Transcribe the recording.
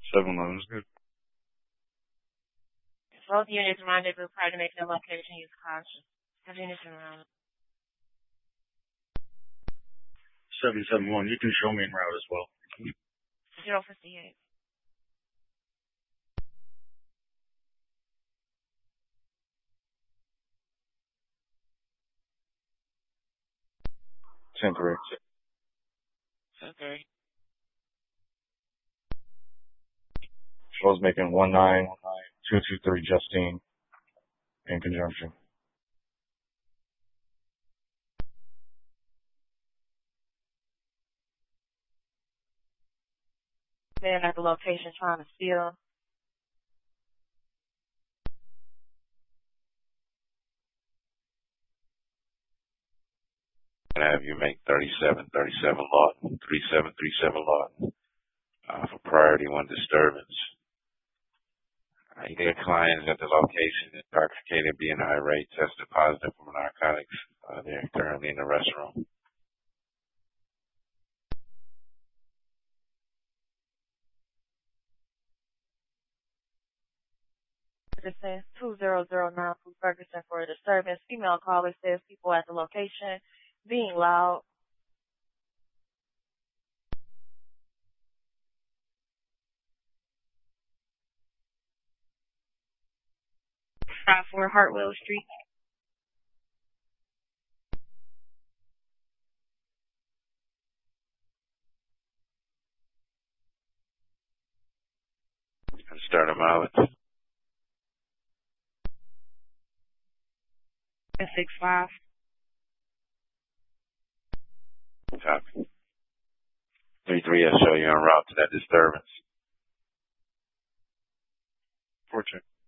7-Eleven is good. Both units rendezvous prior to making the location. Use caution. Have units around. 771. You can show me en route as well. 058. Temporary. Okay. Show's making 19223 Justine in conjunction. Man at the location trying to steal. And have you make 3737 Lawton, 3737 Lawton, for priority 1 disturbance. You get clients at the location intoxicated, being irate, tested positive for narcotics. They're currently in the restroom. It says 2009 from Ferguson for a disturbance. Female caller says people at the location being loud. For Hartwell Street. Start a mileage. 65. Copy. 33 SO, you're en route to that disturbance. 4 check.